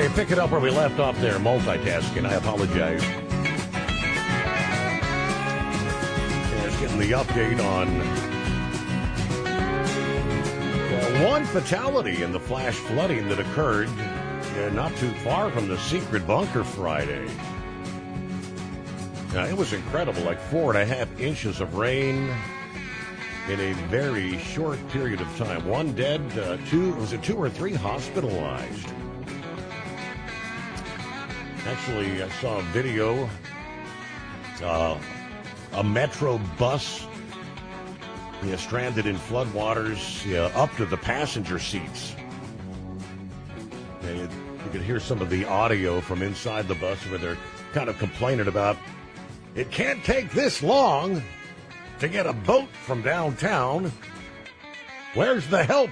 Okay, pick it up where we left off there. Multitasking. I apologize. Just getting the update on one fatality in the flash flooding that occurred not too far from the secret bunker Friday. Now, it was incredible, like 4.5 inches of rain in a very short period of time. One dead, two or three hospitalized. Actually, I saw a video, a Metro bus stranded in floodwaters up to the passenger seats. And you could hear some of the audio from inside the bus where they're kind of complaining about, it can't take this long to get a boat from downtown. Where's the help?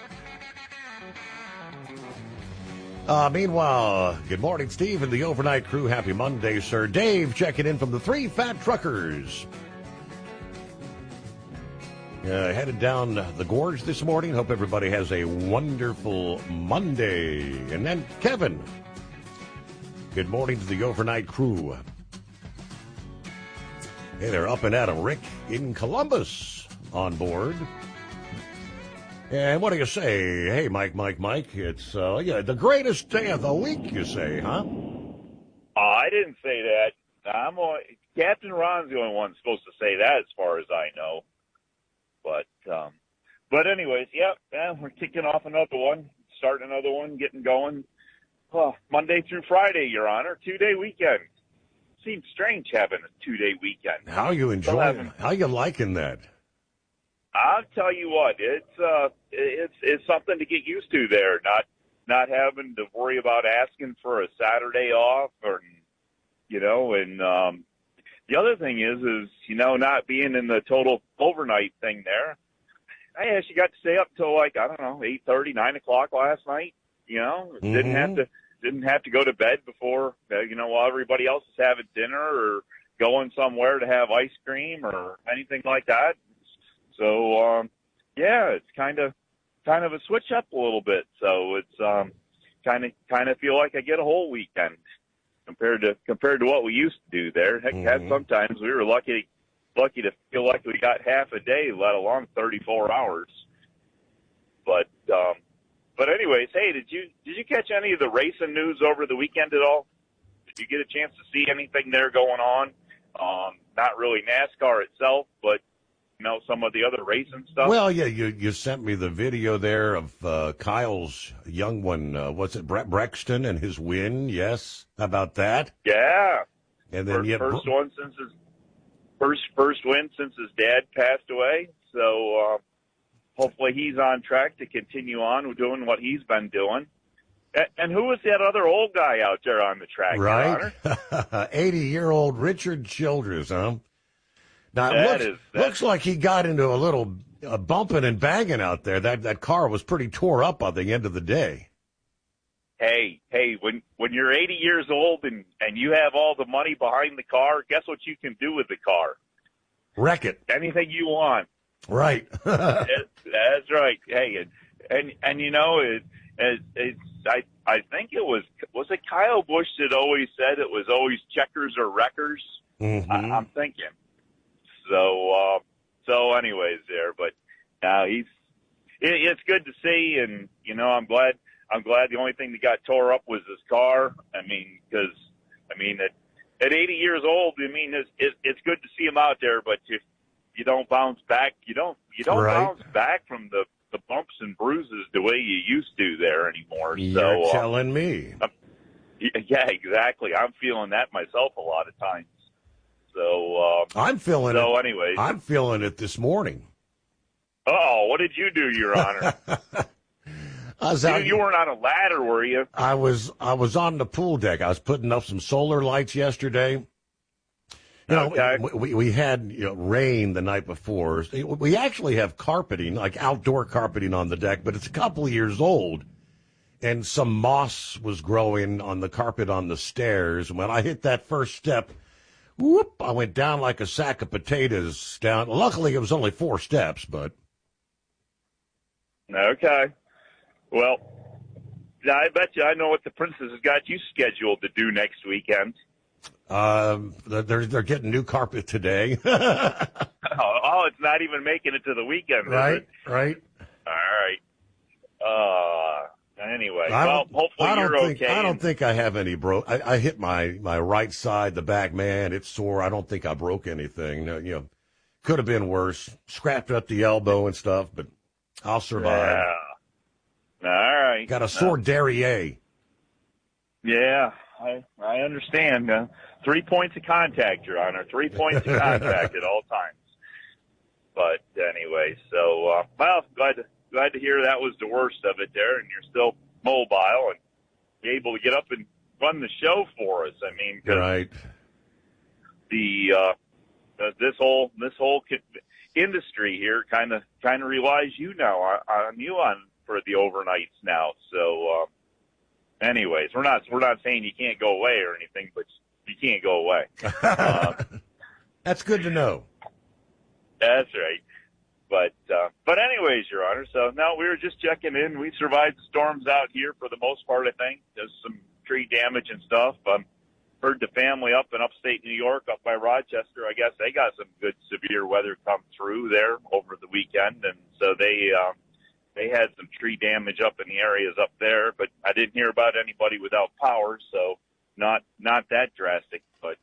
Meanwhile, good morning, Steve, and the overnight crew. Happy Monday, sir. Dave checking in from the Three Fat Truckers. Headed down the gorge this morning. Hope everybody has a wonderful Monday. And then Kevin. Good morning to the overnight crew. Hey, they're up and at 'em. Rick in Columbus on board. And what do you say? Hey, Mike. It's the greatest day of the week, you say, huh? I didn't say that. Captain Ron's the only one supposed to say that, as far as I know. But anyways, we're kicking off another one, starting another one, getting going. Monday through Friday, Your Honor, 2-day weekend. Seems strange having a 2-day weekend. How you enjoying? How you liking that? I'll tell you what, it's something to get used to there. Not having to worry about asking for a Saturday off, or and the other thing is not being in the total overnight thing there. I actually got to stay up till 8:30, 9 o'clock last night. Mm-hmm. Didn't have to go to bed before, while everybody else is having dinner or going somewhere to have ice cream or anything like that. So, it's kind of a switch up a little bit. So it's kind of feel like I get a whole weekend compared to what we used to do there. Heck, sometimes we were lucky to feel like we got half a day, let alone 34 hours. But anyways, hey, did you catch any of the racing news over the weekend at all? Did you get a chance to see anything there going on? Not really NASCAR itself, but some of the other racing stuff. Well, yeah, you sent me the video there of Kyle's young one. What's it, Brett Brexton and his win? Yes, how about that? Yeah, and then first win since his dad passed away. So hopefully he's on track to continue on doing what he's been doing. And who was that other old guy out there on the track? Right, 80-year-old Richard Childress, huh? Now, it looks like he got into a little bumping and banging out there. That car was pretty tore up by the end of the day. Hey, when you're 80 years old and you have all the money behind the car, guess what you can do with the car? Wreck it. Anything you want. Right. That's right. Hey, I think it was it Kyle Busch that always said it was always checkers or wreckers? Mm-hmm. I'm thinking. So anyways there, but it's good to see, and I'm glad the only thing that got tore up was his car. Because at 80 years old, it's good to see him out there, but if you don't bounce back, you don't right. bounce back from the bumps and bruises the way you used to there anymore. You're telling me. Yeah, exactly. I'm feeling that myself a lot of times. So I'm feeling it. So anyways. I'm feeling it this morning. Oh, what did you do, Your Honor? You weren't on a ladder, were you? I was on the pool deck. I was putting up some solar lights yesterday. Okay. We had rain the night before. We actually have carpeting, like outdoor carpeting on the deck, but it's a couple of years old. And some moss was growing on the carpet on the stairs. And when I hit that first step, whoop, I went down like a sack of potatoes down. Luckily, it was only 4 steps, but. Okay. Well, I bet you I know what the Princess has got you scheduled to do next weekend. They're getting new carpet today. It's not even making it to the weekend, right? Is it? Right. All right. Anyway, hopefully you're okay. I don't think I have any I hit my right side, the back, man. It's sore. I don't think I broke anything. Could have been worse. Scrapped up the elbow and stuff, but I'll survive. Yeah. All right. Got a sore derriere. Yeah, I understand. 3 points of contact, Your Honor. 3 points of contact at all times. But anyway, so glad to hear that was the worst of it there, and you're still mobile and able to get up and run the show for us. I mean, cause right. This whole industry here kind of relies on you for the overnights now. So, anyways, we're not saying you can't go away or anything, but you can't go away. That's good to know. That's right. But anyways, Your Honor, so no, we were just checking in. We survived the storms out here for the most part, I think. There's some tree damage and stuff. Heard the family up in upstate New York, up by Rochester, I guess they got some good severe weather come through there over the weekend. And so they had some tree damage up in the areas up there, but I didn't hear about anybody without power. So not that drastic, but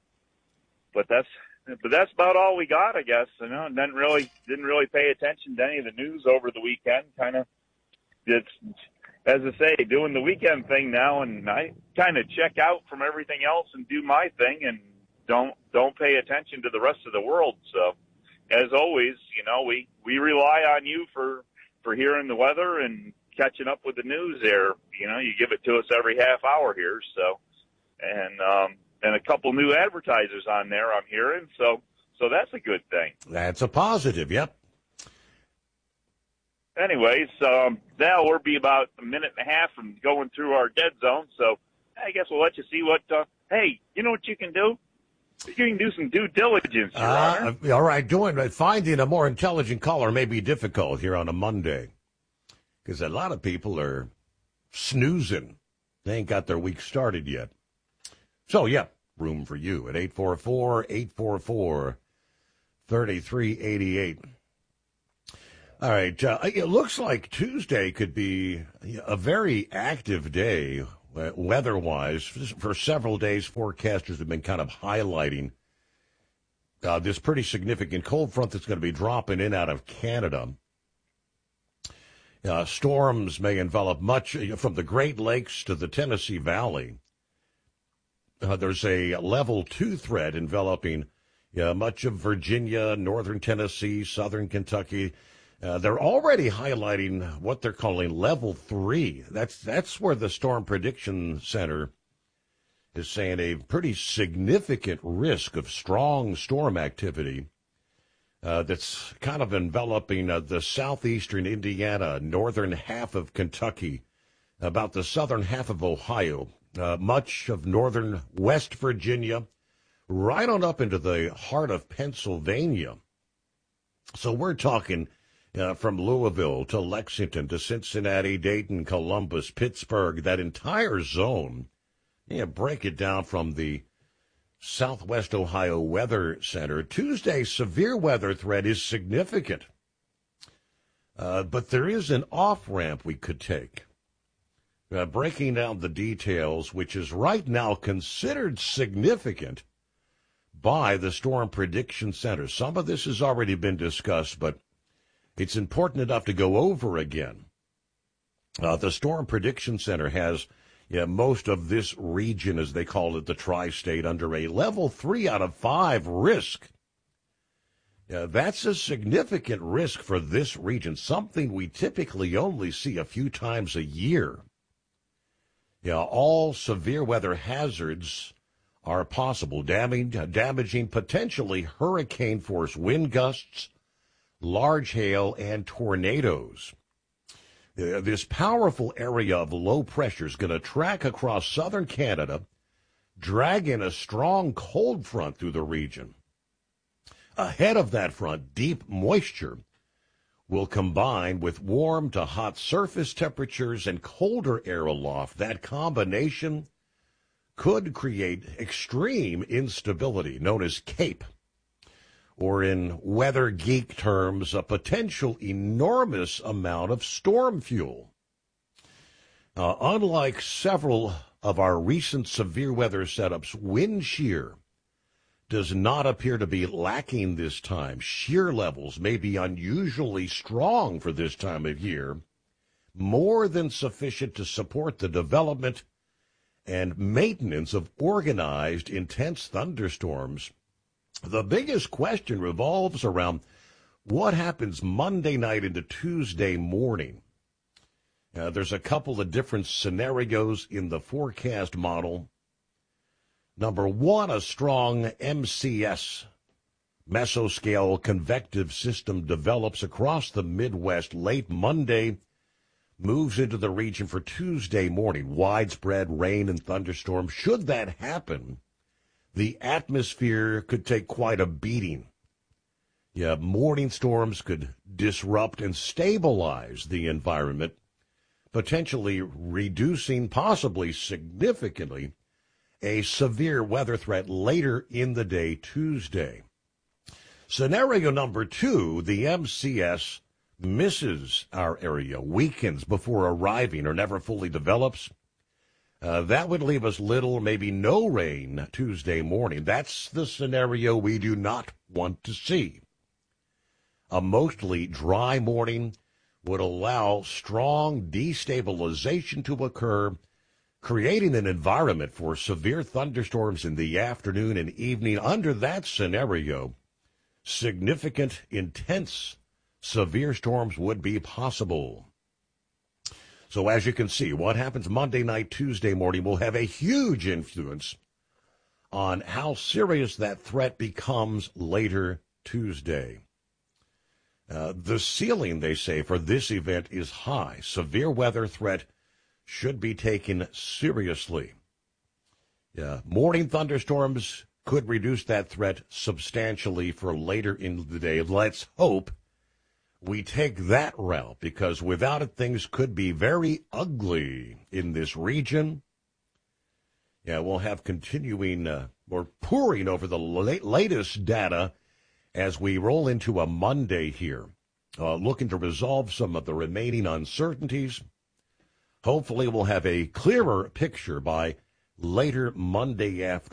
that's about all we got, I guess. Didn't really pay attention to any of the news over the weekend. Kind of, it's, as I say, doing the weekend thing now, and I kind of check out from everything else and do my thing, and don't pay attention to the rest of the world. So, as always, we rely on you for hearing the weather and catching up with the news. There, you give it to us every half hour here. So, and a couple new advertisers on there I'm hearing, so that's a good thing. That's a positive, yep. Anyways, now we'll be about a minute and a half from going through our dead zone, so I guess we'll let you see what, hey, you know what you can do? You can do some due diligence, Your Honor. All right, finding a more intelligent caller may be difficult here on a Monday, because a lot of people are snoozing. They ain't got their week started yet. So, yeah, room for you at 844-844-3388. All right, it looks like Tuesday could be a very active day weather-wise. For several days, forecasters have been kind of highlighting this pretty significant cold front that's going to be dropping in out of Canada. Storms may envelop much from the Great Lakes to the Tennessee Valley. There's a level 2 threat enveloping much of Virginia, northern Tennessee, southern Kentucky. They're already highlighting what they're calling level 3. That's where the Storm Prediction Center is saying a pretty significant risk of strong storm activity that's kind of enveloping the southeastern Indiana, northern half of Kentucky, about the southern half of Ohio, much of northern West Virginia, right on up into the heart of Pennsylvania. So we're talking from Louisville to Lexington to Cincinnati, Dayton, Columbus, Pittsburgh, that entire zone. Break it down from the Southwest Ohio Weather Center. Tuesday's severe weather threat is significant, but there is an off-ramp we could take. Breaking down the details, which is right now considered significant by the Storm Prediction Center. Some of this has already been discussed, but it's important enough to go over again. The Storm Prediction Center has most of this region, as they call it, the tri-state, under a level 3 out of 5 risk. That's a significant risk for this region, something we typically only see a few times a year. All severe weather hazards are possible, damaging potentially hurricane-force wind gusts, large hail, and tornadoes. This powerful area of low pressure is going to track across southern Canada, dragging a strong cold front through the region. Ahead of that front, deep moisture will combine with warm to hot surface temperatures and colder air aloft. That combination could create extreme instability known as CAPE, or in weather geek terms, a potential enormous amount of storm fuel. Unlike several of our recent severe weather setups, wind shear does not appear to be lacking this time. Shear levels may be unusually strong for this time of year, more than sufficient to support the development and maintenance of organized, intense thunderstorms. The biggest question revolves around what happens Monday night into Tuesday morning. There's a couple of different scenarios in the forecast model. Number one, a strong MCS, mesoscale convective system, develops across the Midwest late Monday, moves into the region for Tuesday morning. Widespread rain and thunderstorms. Should that happen, the atmosphere could take quite a beating. Morning storms could disrupt and stabilize the environment, potentially reducing, possibly significantly, a severe weather threat later in the day Tuesday. Scenario number two, the MCS misses our area, weakens before arriving, or never fully develops. That would leave us little or maybe no rain Tuesday morning. That's the scenario we do not want to see. A mostly dry morning would allow strong destabilization to occur, creating an environment for severe thunderstorms in the afternoon and evening. Under that scenario, significant, intense, severe storms would be possible. So as you can see, what happens Monday night, Tuesday morning will have a huge influence on how serious that threat becomes later Tuesday. The ceiling, they say, for this event is high. Severe weather threat should be taken seriously. Morning thunderstorms could reduce that threat substantially for later in the day. Let's hope we take that route, because without it, things could be very ugly in this region. We'll have continuing or pouring over the latest data as we roll into a Monday here, looking to resolve some of the remaining uncertainties. Hopefully we'll have a clearer picture by later Monday afternoon.